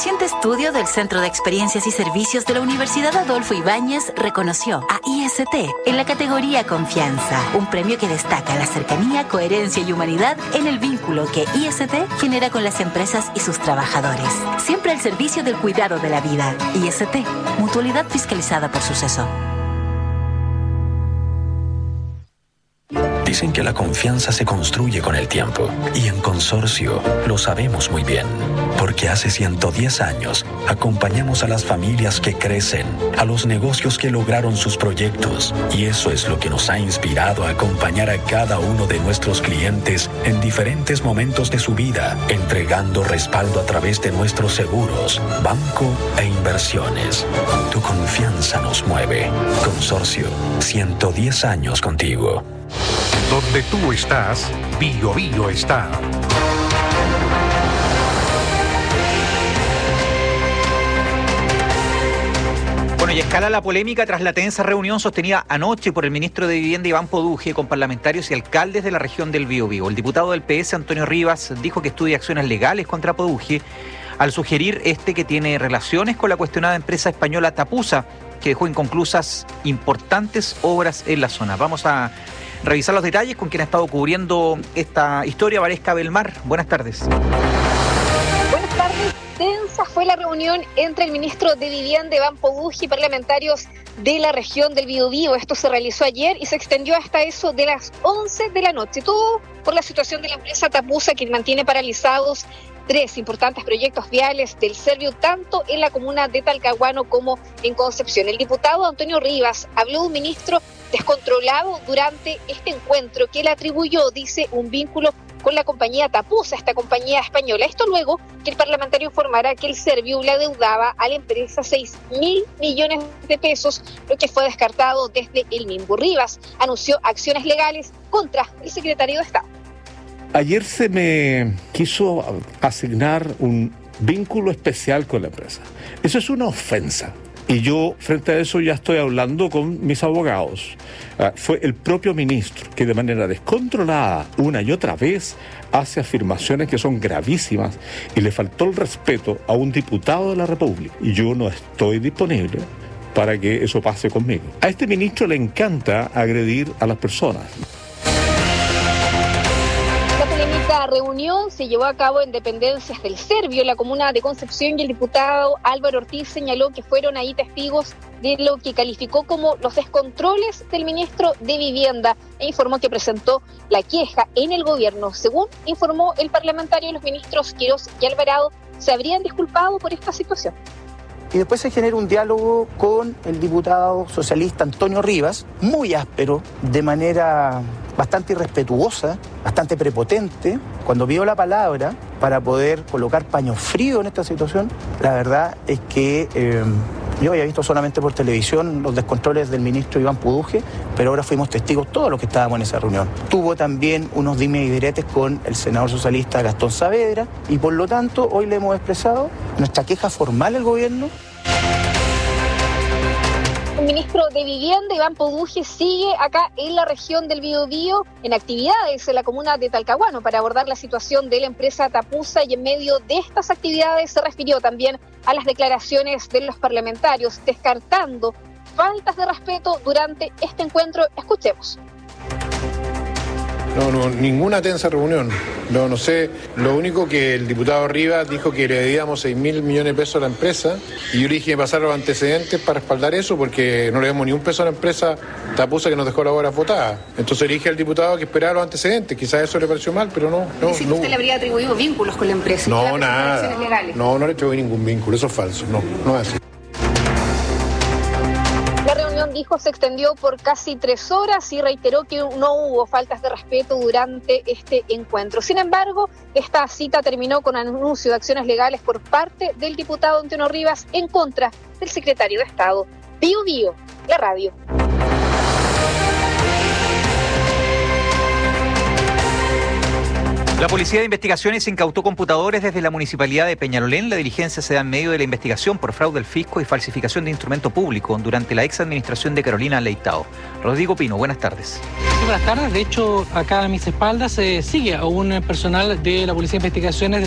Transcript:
reciente estudio del Centro de Experiencias y Servicios de la Universidad Adolfo Ibáñez reconoció a IST en la categoría Confianza, un premio que destaca la cercanía, coherencia y humanidad en el vínculo que IST genera con las empresas y sus trabajadores. Siempre al servicio del cuidado de la vida. IST, Mutualidad fiscalizada por Suceso. Dicen que la confianza se construye con el tiempo, y en Consorcio lo sabemos muy bien, porque hace 110 años acompañamos a las familias que crecen, a los negocios que lograron sus proyectos, y eso es lo que nos ha inspirado a acompañar a cada uno de nuestros clientes en diferentes momentos de su vida, entregando respaldo a través de nuestros seguros, banco e inversiones. Tu confianza nos mueve. Consorcio, 110 años contigo. Donde tú estás, Bio Bio está. Bueno, y escala la polémica tras la tensa reunión sostenida anoche por el ministro de Vivienda Iván Poduje con parlamentarios y alcaldes de la región del Biobío. El diputado del PS, Antonio Rivas, dijo que estudia acciones legales contra Poduje al sugerir que tiene relaciones con la cuestionada empresa española Tapusa, que dejó inconclusas importantes obras en la zona. Vamos a revisar los detalles con quien ha estado cubriendo esta historia, Valesca Belmar. Buenas tardes. Buenas tardes. Tensa fue la reunión entre el ministro de Vivienda, Iván Poduje, y parlamentarios de la región del Biobío. Esto se realizó ayer y se extendió hasta eso de las 11 de la noche. Todo por la situación de la empresa Tapusa, que mantiene paralizados 3 importantes proyectos viales del Servio, tanto en la comuna de Talcahuano como en Concepción. El diputado Antonio Rivas habló de un ministro descontrolado durante este encuentro que le atribuyó, dice, un vínculo con la compañía Tapusa, esta compañía española. Esto luego que el parlamentario informara que el Servio le adeudaba a la empresa 6.000 millones de pesos, lo que fue descartado desde el mismo. Rivas anunció acciones legales contra el secretario de Estado. Ayer se me quiso asignar un vínculo especial con la empresa. Eso es una ofensa. Y yo, frente a eso, ya estoy hablando con mis abogados. Fue el propio ministro que de manera descontrolada, una y otra vez, hace afirmaciones que son gravísimas y le faltó el respeto a un diputado de la República. Y yo no estoy disponible para que eso pase conmigo. A este ministro le encanta agredir a las personas. La reunión se llevó a cabo en dependencias del Servio, en la comuna de Concepción, y el diputado Álvaro Ortiz señaló que fueron ahí testigos de lo que calificó como los descontroles del ministro de Vivienda e informó que presentó la queja en el gobierno. Según informó el parlamentario, los ministros Quirós y Alvarado se habrían disculpado por esta situación. Y después se genera un diálogo con el diputado socialista Antonio Rivas, muy áspero, de manera bastante irrespetuosa, bastante prepotente. Cuando pidió la palabra para poder colocar paño frío en esta situación, la verdad es que yo había visto solamente por televisión los descontroles del ministro Iván Poduje, pero ahora fuimos testigos todos los que estábamos en esa reunión. Tuvo también unos dimes y diretes con el senador socialista Gastón Saavedra y por lo tanto hoy le hemos expresado nuestra queja formal al gobierno. El ministro de Vivienda, Iván Poduje, sigue acá en la región del Biobío en actividades en la comuna de Talcahuano para abordar la situación de la empresa Tapusa, y en medio de estas actividades se refirió también a las declaraciones de los parlamentarios, descartando faltas de respeto durante este encuentro. Escuchemos. No, ninguna tensa reunión. No sé, lo único que el diputado Rivas dijo que le debíamos 6.000 millones de pesos a la empresa, y yo le dije que pasar los antecedentes para respaldar eso, porque no le debemos ni un peso a la empresa Tapusa, que nos dejó las obras votadas. Entonces le dije al diputado que esperara los antecedentes, quizás eso le pareció mal, pero no. Dice que usted le habría atribuido vínculos con la empresa. No, nada. No le atribuí ningún vínculo, eso es falso, no es así. Dijo se extendió por casi 3 horas y reiteró que no hubo faltas de respeto durante este encuentro. Sin embargo, esta cita terminó con anuncio de acciones legales por parte del diputado Antonio Rivas en contra del secretario de Estado. Bio Bio, la radio. La Policía de Investigaciones incautó computadores desde la Municipalidad de Peñalolén. La diligencia se da en medio de la investigación por fraude al fisco y falsificación de instrumento público durante la exadministración de Carolina Leitao. Rodrigo Pino, buenas tardes. Sí, buenas tardes. De hecho, acá a mis espaldas sigue a un personal de la Policía de Investigaciones